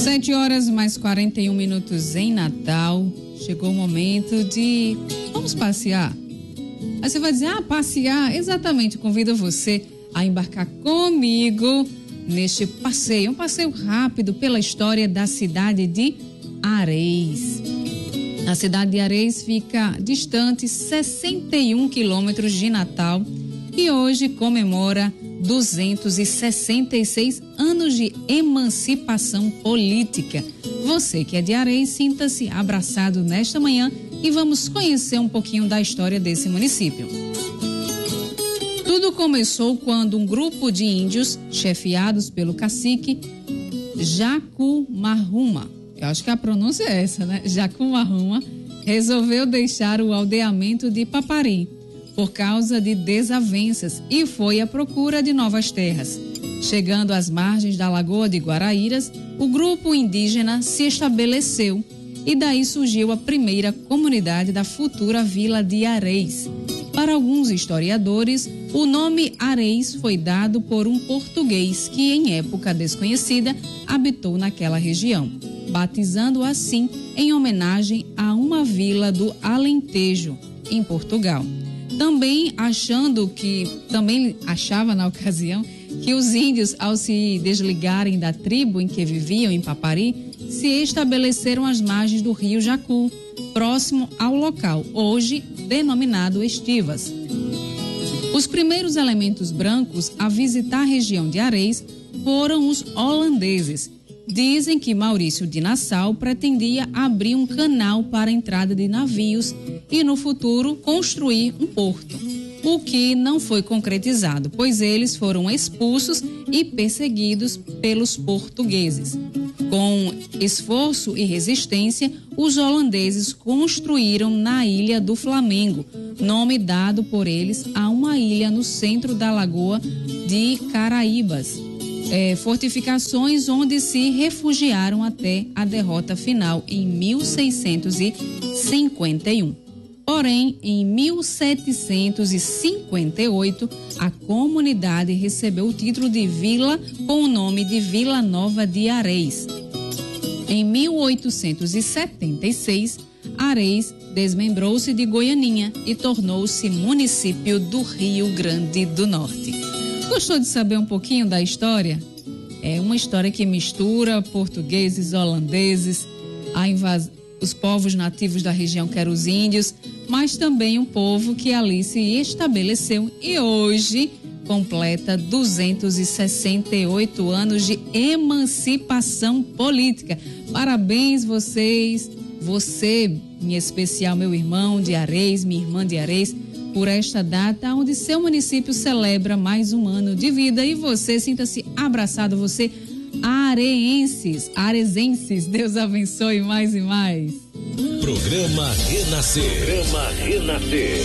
7h mais 41 em Natal. Chegou o momento de vamos passear. Aí você vai dizer, passear? Exatamente, convido você a embarcar comigo neste passeio. Um passeio rápido pela história da cidade de Areis. A cidade de Areis fica distante 61 quilômetros de Natal e hoje comemora 266 anos de emancipação política. Você que é de Areis, sinta-se abraçado nesta manhã e vamos conhecer um pouquinho da história desse município. Tudo começou quando um grupo de índios, chefiados pelo cacique Jacumarruma, eu acho que a pronúncia é essa, né? Jacumarruma, resolveu deixar o aldeamento de Papari por causa de desavenças e foi à procura de novas terras. Chegando às margens da Lagoa de Guaraíras, o grupo indígena se estabeleceu e daí surgiu a primeira comunidade da futura vila de Areis. Para alguns historiadores, o nome Areis foi dado por um português que, em época desconhecida, habitou naquela região, batizando assim em homenagem a uma vila do Alentejo, em Portugal. Também achava na ocasião que os índios, ao se desligarem da tribo em que viviam em Papari, se estabeleceram às margens do rio Jacu, próximo ao local, hoje denominado Estivas. Os primeiros elementos brancos a visitar a região de Areis foram os holandeses. Dizem que Maurício de Nassau pretendia abrir um canal para a entrada de navios e, no futuro, construir um porto, o que não foi concretizado, pois eles foram expulsos e perseguidos pelos portugueses. Com esforço e resistência, os holandeses construíram na Ilha do Flamengo, nome dado por eles a uma ilha no centro da Lagoa de Caraíbas. Fortificações onde se refugiaram até a derrota final em 1651. Porém, em 1758, a comunidade recebeu o título de vila com o nome de Vila Nova de Areis. Em 1876, Areis desmembrou-se de Goianinha e tornou-se município do Rio Grande do Norte. Gostou de saber um pouquinho da história? É uma história que mistura portugueses, holandeses, os povos nativos da região que eram os índios, mas também um povo que ali se estabeleceu e hoje completa 268 anos de emancipação política. Parabéns você, em especial meu irmão de Areis, minha irmã de Areis, por esta data onde seu município celebra mais um ano de vida e você sinta-se abraçado, você aresenses, Deus abençoe mais e mais. Programa Renascer.